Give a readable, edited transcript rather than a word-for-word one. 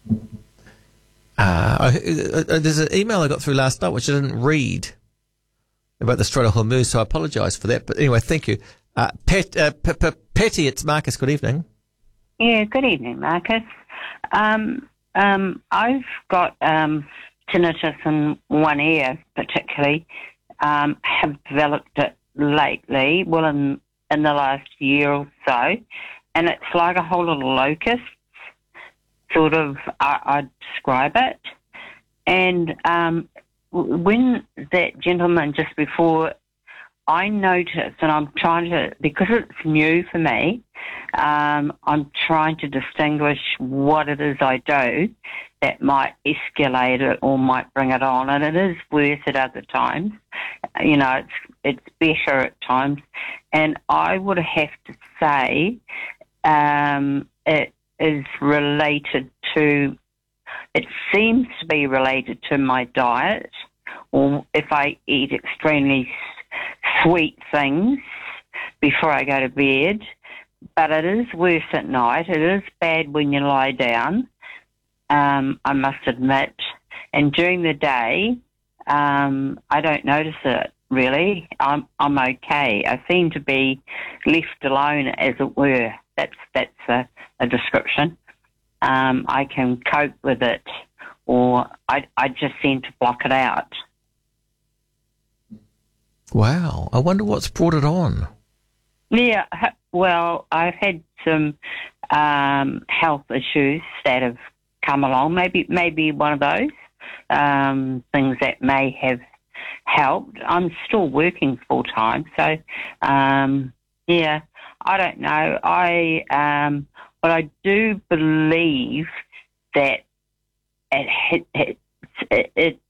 There's an email I got through last night which I didn't read about the Strait of Hormuz, so I apologise for that. But anyway, thank you. Petty, it's Marcus. Good evening. Yeah, good evening, Marcus. I've got tinnitus in one ear, particularly. Have developed it lately, in the last year or so, and it's like a whole lot of locusts, sort of, I'd describe it. And when that gentleman just before, I noticed, and I'm trying to, because it's new for me, I'm trying to distinguish what it is I do that might escalate it or might bring it on, and it is worse at other times. It's better at times, and I would have to say it is related to, it seems to be related to my diet, or if I eat extremely sweet things before I go to bed. But it is worse at night. It is bad when you lie down, I must admit. And during the day, I don't notice it, really. I'm okay. I seem to be left alone, as it were. That's a description. I can cope with it, or I just seem to block it out. Wow. I wonder what's brought it on. Yeah, well, I've had some health issues that have come along. Maybe one of those things that may have helped. I'm still working full time, so yeah, I don't know. But I do believe that it